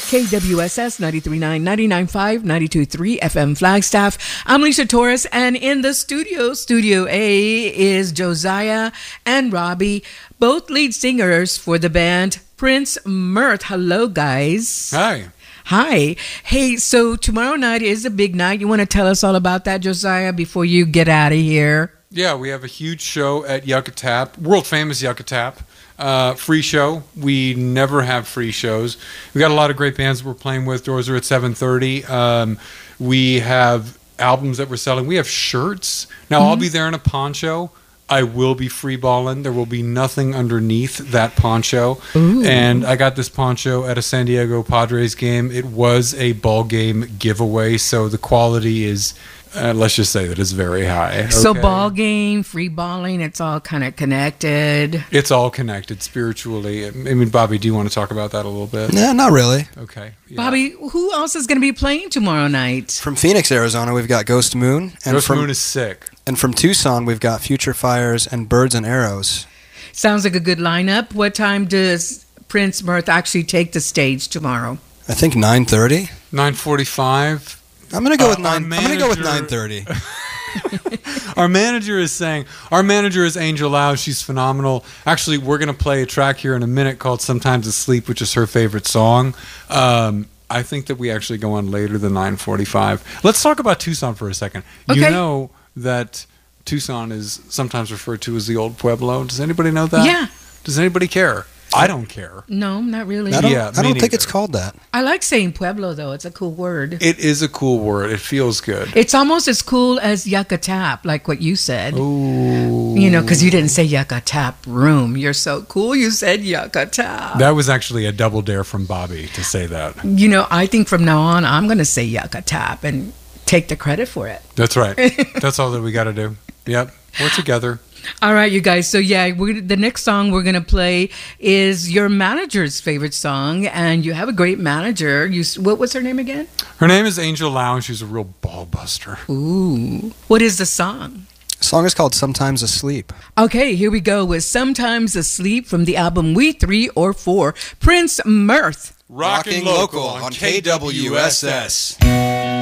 KWSS 93.9, 99.5, 92.3 FM Flagstaff. I'm Lisa Torres, and in the Studio A, is Josiah and Robbie, both lead singers for the band Prince Mirth. Hello, guys. Hi. Hi. Hey, so tomorrow night is a big night. You want to tell us all about that, Josiah, before you get out of here? Yeah, we have a huge show at Yucca Tap, world famous Yucca Tap. Free show. We never have free shows. We got a lot of great bands that we're playing with. Doors are at 7:30. We have albums that we're selling. We have shirts. Now, I'll be there in a poncho. I will be free balling. There will be nothing underneath that poncho. Ooh. And I got this poncho at a San Diego Padres game. It was a ball game giveaway, so the quality is, let's just say that it's very high. Okay? So ball game, free balling, it's all kind of connected. It's all connected spiritually. I mean, Bobby, do you want to talk about that a little bit? Yeah, not really. Okay. Yeah. Bobby, who else is going to be playing tomorrow night? From Phoenix, Arizona, we've got Ghost Moon. And Ghost from, Moon is sick. And from Tucson, we've got Future Fires and Birds and Arrows. Sounds like a good lineup. What time does Prince Mirth actually take the stage tomorrow? I think 9:30. 9:45. I'm gonna go with our 9. I'm gonna go with 9:30. Our manager is Angel Lau. She's phenomenal. Actually, we're going to play a track here in a minute called Sometimes Asleep, which is her favorite song. I think that we actually go on later than 9:45. Let's talk about Tucson for a second. Okay. You know that Tucson is sometimes referred to as the Old Pueblo. Does anybody know that? Yeah. Does anybody care? I don't care. No, not really. I don't me think it's neither. called that. I like saying Pueblo, though. It's a cool word. It is a cool word. It feels good. It's almost as cool as Yucca Tap, like what you said. Ooh. You know, because you didn't say Yucca Tap Room. You're so cool. You said Yucca Tap. That was actually a double dare from Bobby to say that. You know, I think from now on, I'm going to say Yucca Tap and take the credit for it. That's right. That's all that we got to do. Yep. We're together. All right, you guys. So, yeah, the next song we're going to play is your manager's favorite song, and you have a great manager. What's her name again? Her name is Angel Lau, and she's a real ball buster. Ooh. What is the song? The song is called Sometimes Asleep. Okay, here we go with Sometimes Asleep from the album We 3 or 4, Prince Mirth. Rocking local on KWSS.